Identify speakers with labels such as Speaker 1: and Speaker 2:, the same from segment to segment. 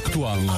Speaker 1: Aktualno.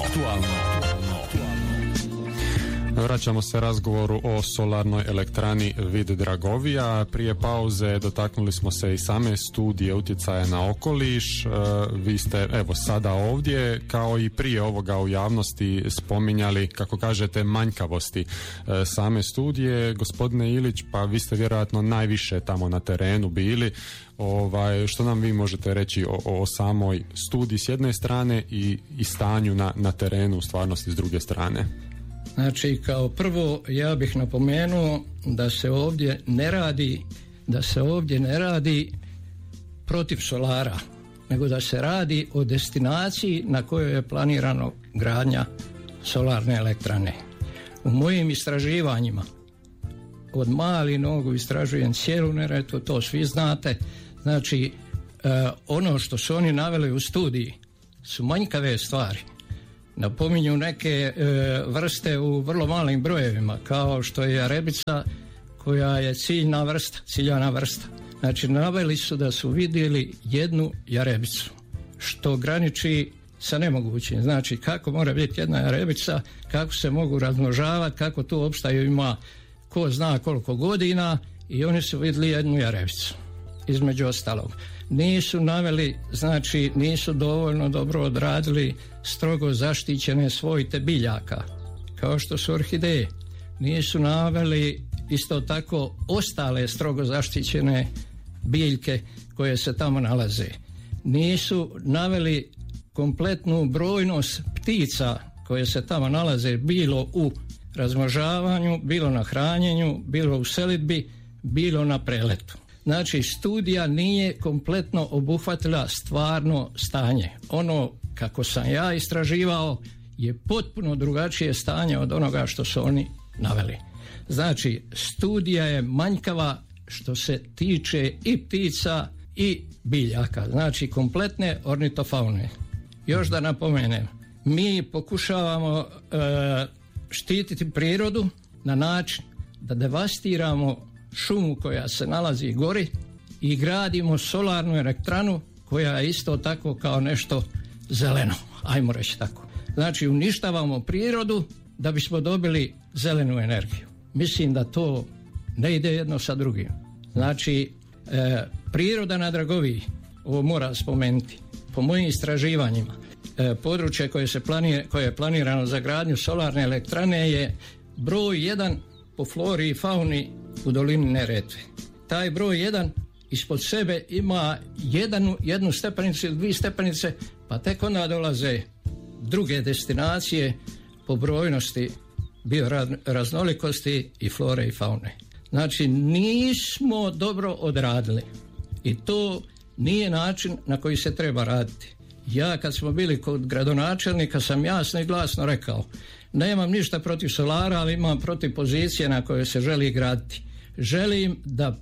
Speaker 2: Vraćamo se razgovoru o solarnoj elektrani Vid Dragovija. Prije pauze dotaknuli smo se i same studije utjecaja na okoliš. Vi ste evo sada ovdje, kao i prije ovoga u javnosti, spominjali, kako kažete, manjkavosti same studije. Gospodine Ilić, pa vi ste vjerojatno najviše tamo na terenu bili. Što nam vi možete reći o samoj studiji s jedne strane i stanju na terenu u stvarnosti s druge strane?
Speaker 3: Znači, kao prvo ja bih napomenuo da se ovdje ne radi protiv solara, nego da se radi o destinaciji na kojoj je planirano gradnja solarne elektrane. U mojim istraživanjima, od mali nogu istražujem cijelu Neretvu, to svi znate. Znači, ono što su oni naveli u studiji su manjkave stvari. Napominju neke vrste u vrlo malim brojevima, kao što je jarebica, koja je ciljana vrsta. Znači, naveli su da su vidjeli jednu jarebicu, što graniči sa nemogućim. Znači, kako mora biti jedna jarebica, kako se mogu razmnožavati, kako tu opstaju, ima ko zna koliko godina, i oni su vidjeli jednu jarebicu, između ostalog. Nisu naveli, znači nisu dovoljno dobro odradili strogo zaštićene svojte biljaka, kao što su orhideje. Nisu naveli isto tako ostale strogo zaštićene biljke koje se tamo nalaze. Nisu naveli kompletnu brojnost ptica koje se tamo nalaze, bilo u razmnožavanju, bilo na hranjenju, bilo u selidbi, bilo na preletu. Znači, studija nije kompletno obuhvatila stvarno stanje. Ono kako sam ja istraživao je potpuno drugačije stanje od onoga što su oni naveli. Znači, studija je manjkava što se tiče i ptica i biljaka, znači kompletne ornitofaune. Još da napomenem, mi pokušavamo štititi prirodu na način da devastiramo šumu koja se nalazi gori i gradimo solarnu elektranu koja je isto tako kao nešto zeleno, ajmo reći tako. Znači, uništavamo prirodu da bismo dobili zelenu energiju. Mislim da to ne ide jedno sa drugim. Znači, priroda na Dragoviji, ovo moram spomenuti, po mojim istraživanjima, područje koje je planirano za gradnju solarne elektrane je broj 1 po flori i fauni u dolini Neretve. Taj broj 1 ispod sebe ima jednu stepenicu ili 2 stepenice, pa tek onda dolaze druge destinacije po brojnosti bioraznolikosti i flore i faune. Znači, nismo dobro odradili i to nije način na koji se treba raditi. Ja kad smo bili kod gradonačelnika sam jasno i glasno rekao, nemam ništa protiv solara, ali imam protiv pozicije na kojoj se želi graditi. Želim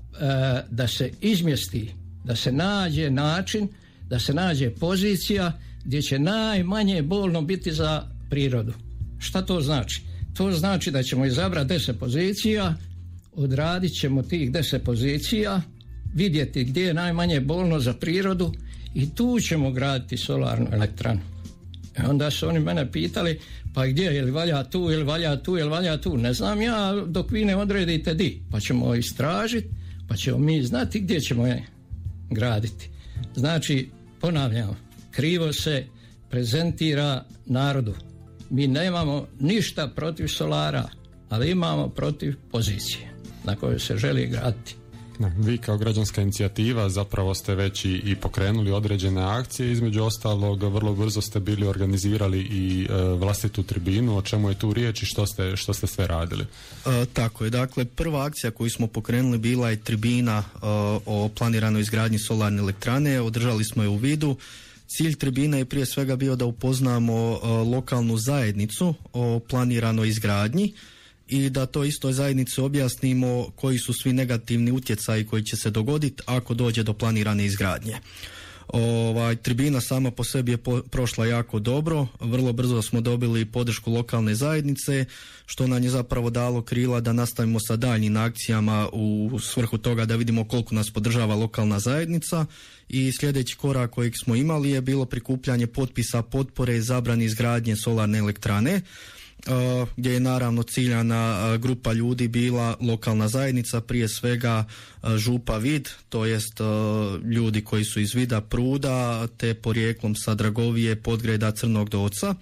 Speaker 3: da se izmjesti, da se nađe način, da se nađe pozicija gdje će najmanje bolno biti za prirodu. Šta to znači? To znači da ćemo izabrati 10 pozicija, odradit ćemo tih 10 pozicija, vidjeti gdje je najmanje bolno za prirodu i tu ćemo graditi solarnu elektranu. Onda su oni mene pitali, pa gdje, je li valja tu, je li valja tu, je li valja tu? Ne znam ja, dok vi ne odredite di. Pa ćemo istražiti, pa ćemo mi znati gdje ćemo je graditi. Znači, ponavljam, krivo se prezentira narodu. Mi nemamo ništa protiv solara, ali imamo protiv pozicije na kojoj se želi graditi.
Speaker 2: Vi kao građanska inicijativa zapravo ste već i pokrenuli određene akcije, između ostalog vrlo brzo ste bili organizirali i vlastitu tribinu. O čemu je tu riječ i što ste sve radili?
Speaker 4: Tako je, dakle prva akcija koju smo pokrenuli bila je tribina o planiranoj izgradnji solarne elektrane, održali smo je u Vidu. Cilj tribine je prije svega bio da upoznamo lokalnu zajednicu o planiranoj izgradnji i da to istoj zajednici objasnimo koji su svi negativni utjecaji koji će se dogoditi ako dođe do planirane izgradnje. Tribina sama po sebi je prošla jako dobro, vrlo brzo smo dobili podršku lokalne zajednice, što nam je zapravo dalo krila da nastavimo sa daljnjim akcijama u svrhu toga da vidimo koliko nas podržava lokalna zajednica. I sljedeći korak kojeg smo imali je bilo prikupljanje potpisa potpore zabrani izgradnje solarne elektrane, gdje je naravno ciljana grupa ljudi bila lokalna zajednica, prije svega župa Vid, to jest ljudi koji su iz Vida Pruda te porijeklom sa Dragovije, Podgreda, Crnog Doca,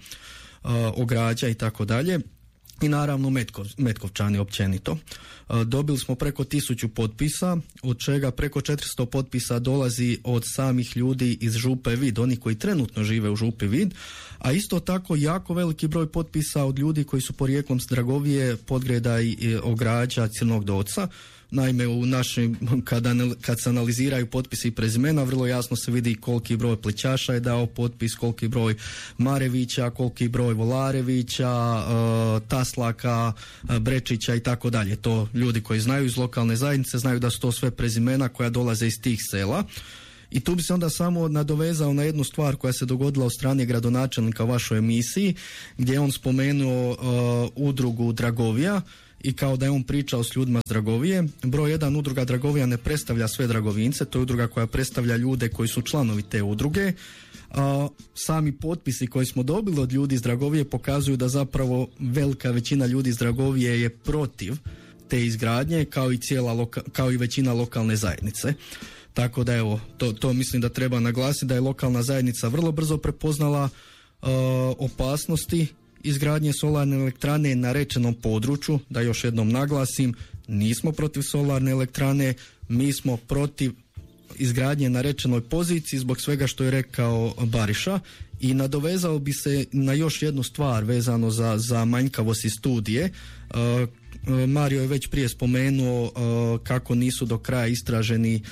Speaker 4: Ograđa i tako dalje. I naravno Metkovčani općenito. Dobili smo preko 1000 potpisa, od čega preko 400 potpisa dolazi od samih ljudi iz župe Vid, oni koji trenutno žive u župi Vid, a isto tako jako veliki broj potpisa od ljudi koji su porijeklom s Dragovije, Podgreda i Ograđa, Crnog Doca. Naime, u našim, kad se analiziraju potpisi i prezimena, vrlo jasno se vidi koliki broj Plećaša je dao potpis, koliki broj Marevića, koliki broj Volarevića, Taslaka, Brečića i tako dalje. To ljudi koji znaju iz lokalne zajednice znaju da su to sve prezimena koja dolaze iz tih sela. I tu bi se onda samo nadovezao na jednu stvar koja se dogodila od strane gradonačelnika u vašoj emisiji, gdje je on spomenuo udrugu Dragovija i kao da je on pričao s ljudima s Dragovije. Broj 1, udruga Dragovija ne predstavlja sve Dragovince, to je udruga koja predstavlja ljude koji su članovi te udruge. Sami potpisi koji smo dobili od ljudi iz Dragovije pokazuju da zapravo velika većina ljudi iz Dragovije je protiv te izgradnje, kao i većina lokalne zajednice. Tako da evo, to mislim da treba naglasiti, da je lokalna zajednica vrlo brzo prepoznala opasnosti izgradnje solarne elektrane na rečenom području. Da još jednom naglasim, nismo protiv solarne elektrane, mi smo protiv izgradnje na rečenoj poziciji zbog svega što je rekao Bariša. I nadovezao bi se na još jednu stvar vezano za manjkavosti studije. Mario je već prije spomenuo kako nisu do kraja istraženi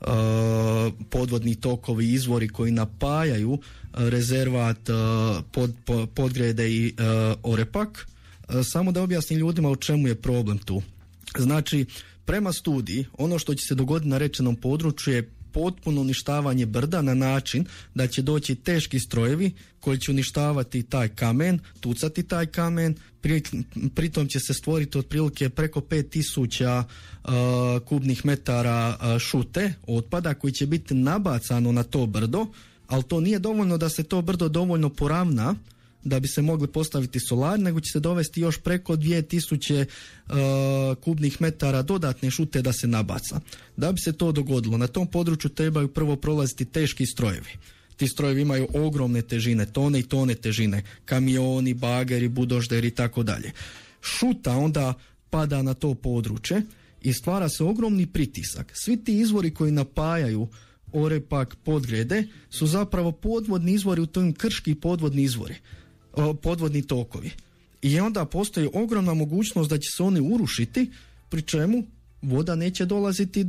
Speaker 4: podvodni tokovi, izvori koji napajaju rezervat Podgrede i Orepak. Samo da objasnim ljudima u čemu je problem tu. Znači, prema studiji, ono što će se dogoditi na rečenom području je potpuno uništavanje brda na način da će doći teški strojevi koji će uništavati taj kamen, tucati taj kamen, pritom će se stvoriti otprilike preko 5000 kubnih metara šute, otpada koji će biti nabacano na to brdo, ali to nije dovoljno da se to brdo dovoljno poravna da bi se mogli postaviti solar, nego će se dovesti još preko 2000 kubnih metara dodatne šute da se nabaca. Da bi se to dogodilo, na tom području trebaju prvo prolaziti teški strojevi. Ti strojevi imaju ogromne težine, tone i tone težine, kamioni, bageri, budožderi i tako dalje. Šuta onda pada na to područje i stvara se ogromni pritisak. Svi ti izvori koji napajaju Orepak, Podgrede su zapravo podvodni izvori, u tom krški podvodni izvori, podvodni tokovi. I onda postoji ogromna mogućnost da će se oni urušiti, pri čemu voda neće dolaziti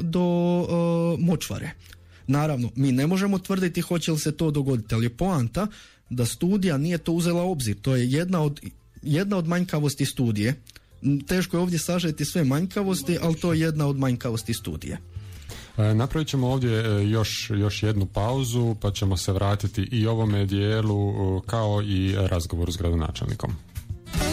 Speaker 4: do močvare. Naravno, mi ne možemo tvrditi hoće li se to dogoditi, ali je poanta da studija nije to uzela u obzir. To je jedna od manjkavosti studije. Teško je ovdje sažeti sve manjkavosti, ali to je jedna od manjkavosti studije.
Speaker 2: Napravit ćemo ovdje još jednu pauzu, pa ćemo se vratiti i ovome dijelu kao i razgovoru s gradonačelnikom.